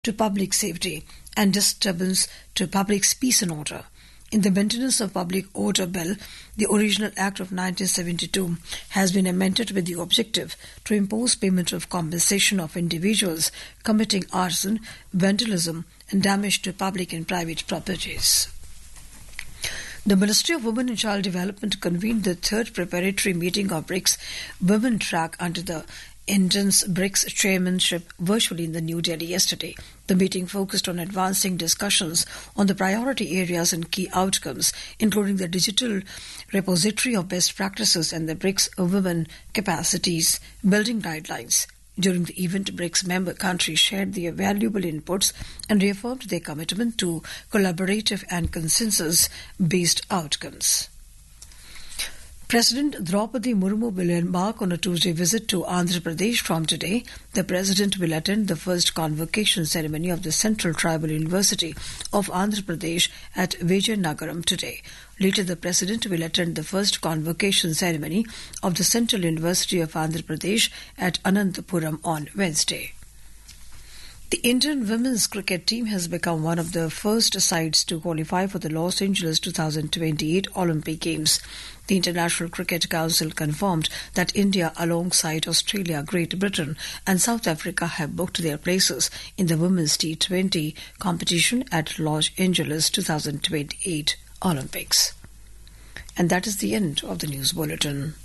to public safety and disturbance to public peace and order. In the Maintenance of Public Order Bill, the original Act of 1972 has been amended with the objective to impose payment of compensation of individuals committing arson, vandalism, and damage to public and private properties. The Ministry of Women and Child Development convened the third preparatory meeting of BRICS Women Track under the India's BRICS chairmanship virtually in the New Delhi yesterday. The meeting focused on advancing discussions on the priority areas and key outcomes, including the digital repository of best practices and the BRICS women capacities building guidelines. During the event, BRICS member countries shared their valuable inputs and reaffirmed their commitment to collaborative and consensus-based outcomes. President Draupadi Murmu will embark on a Tuesday visit to Andhra Pradesh from today. The President will attend the first convocation ceremony of the Central Tribal University of Andhra Pradesh at Vijayanagaram today. Later, the President will attend the first convocation ceremony of the Central University of Andhra Pradesh at Anantapuram on Wednesday. The Indian women's cricket team has become one of the first sides to qualify for the Los Angeles 2028 Olympic Games. The International Cricket Council confirmed that India, alongside Australia, Great Britain and South Africa, have booked their places in the women's T20 competition at Los Angeles 2028 Olympics. And that is the end of the news bulletin.